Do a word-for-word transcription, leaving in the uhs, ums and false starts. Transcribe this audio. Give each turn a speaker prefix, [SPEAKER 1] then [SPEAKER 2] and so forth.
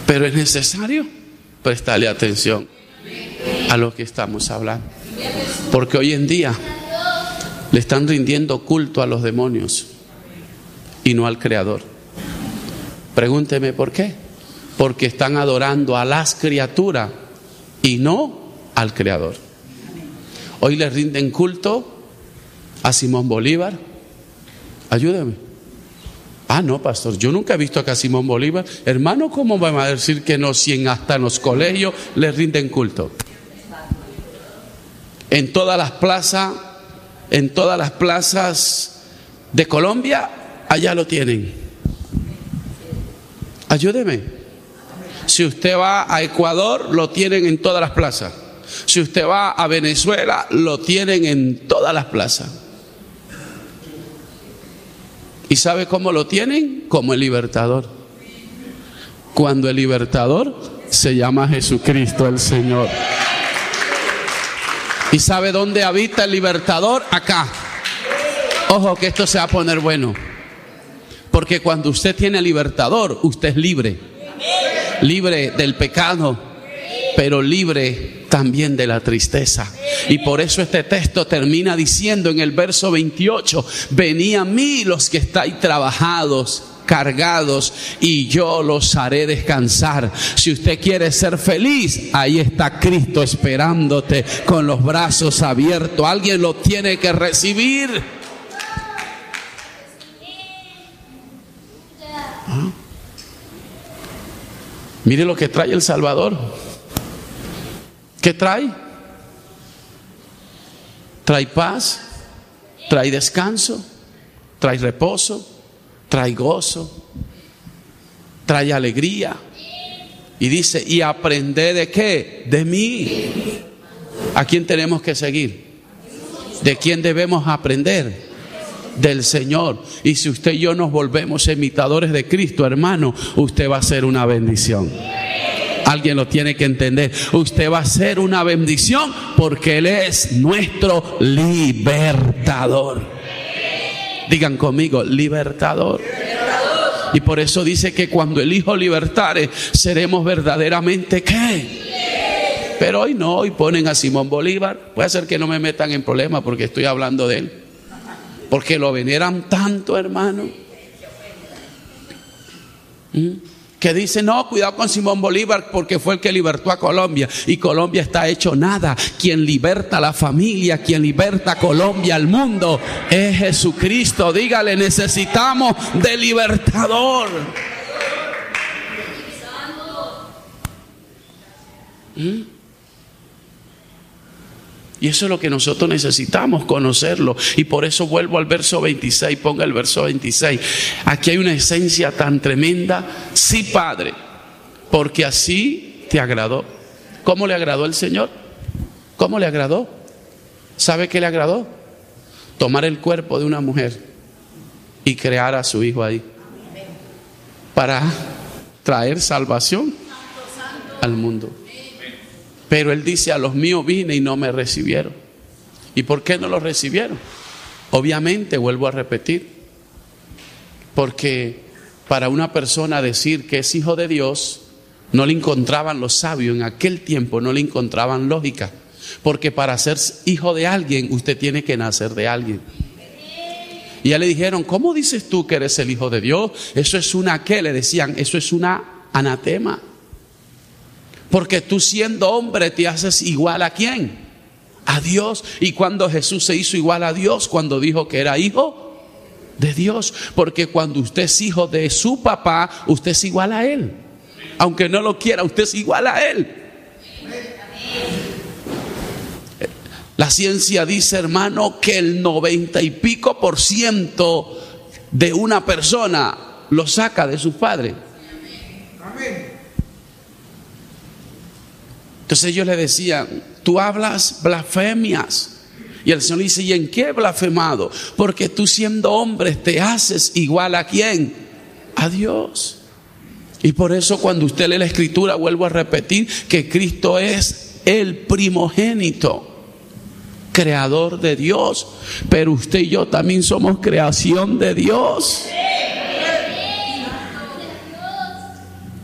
[SPEAKER 1] Pero es necesario prestarle atención a lo que estamos hablando. Porque hoy en día le están rindiendo culto a los demonios y no al Creador. Pregúnteme por qué. Porque están adorando a las criaturas y no al Creador. Hoy le rinden culto a Simón Bolívar. Ayúdame. Ah, no, pastor, yo nunca he visto acá a Simón Bolívar. Hermano, ¿cómo vamos a decir que no si en, hasta en los colegios le rinden culto? En todas las plazas, en todas las plazas de Colombia, allá lo tienen. Ayúdeme. Si usted va a Ecuador, lo tienen en todas las plazas. Si usted va a Venezuela, lo tienen en todas las plazas. ¿Y sabe cómo lo tienen? Como el libertador. Cuando el libertador se llama Jesucristo el Señor. ¿Y sabe dónde habita el libertador? Acá. Ojo que esto se va a poner bueno. Porque cuando usted tiene libertador, usted es libre. Libre del pecado, pero libre también de la tristeza. Y por eso este texto termina diciendo en el verso veintiocho: venid a mí los que estáis trabajados, cargados, y yo los haré descansar. Si usted quiere ser feliz, ahí está Cristo esperándote con los brazos abiertos. Alguien lo tiene que recibir. ¿Ah? Mire lo que trae el Salvador. ¿Qué trae? Trae paz, trae descanso, trae reposo, trae gozo, trae alegría. Y dice, y aprended de qué, de mí. ¿A quién tenemos que seguir? ¿De quién debemos aprender? Del Señor. Y si usted y yo nos volvemos imitadores de Cristo, hermano, usted va a ser una bendición. Alguien lo tiene que entender. Usted va a ser una bendición porque Él es nuestro libertador. Digan conmigo, libertador. Y por eso dice que cuando el Hijo libertare, seremos verdaderamente ¿qué? Pero hoy no, hoy ponen a Simón Bolívar. Puede ser que no me metan en problemas porque estoy hablando de él. Porque lo veneran tanto, hermano. ¿Mm? Que dice, no, cuidado con Simón Bolívar porque fue el que libertó a Colombia. Y Colombia está hecho nada. Quien liberta a la familia, quien liberta a Colombia, al mundo, es Jesucristo. Dígale, necesitamos de libertador. ¿Mm? Y eso es lo que nosotros necesitamos, conocerlo. Y por eso vuelvo al verso veintiséis. Ponga el verso veintiséis. Aquí hay una esencia tan tremenda. Sí, Padre, porque así te agradó. ¿Cómo le agradó el Señor? ¿Cómo le agradó? ¿Sabe qué le agradó? Tomar el cuerpo de una mujer y crear a su hijo ahí. Para traer salvación al mundo. Pero Él dice, a los míos vine y no me recibieron. ¿Y por qué no los recibieron? Obviamente, vuelvo a repetir, porque para una persona decir que es hijo de Dios, no le encontraban los sabios en aquel tiempo, no le encontraban lógica. Porque para ser hijo de alguien, usted tiene que nacer de alguien. Y ya le dijeron, ¿cómo dices tú que eres el hijo de Dios? Eso es una, ¿qué? Le decían, eso es una anatema. Porque tú siendo hombre te haces igual a ¿quién? A Dios. Y cuando Jesús se hizo igual a Dios, cuando dijo que era hijo de Dios. Porque cuando usted es hijo de su papá, usted es igual a Él. Aunque no lo quiera, usted es igual a Él. La ciencia dice, hermano, que el noventa y pico por ciento de una persona lo saca de su padre. Amén. Entonces ellos le decían, tú hablas blasfemias. Y el Señor dice, ¿y en qué he blasfemado? Porque tú siendo hombre te haces igual a ¿quién? A Dios. Y por eso cuando usted lee la Escritura, vuelvo a repetir que Cristo es el primogénito, creador de Dios. Pero usted y yo también somos creación de Dios.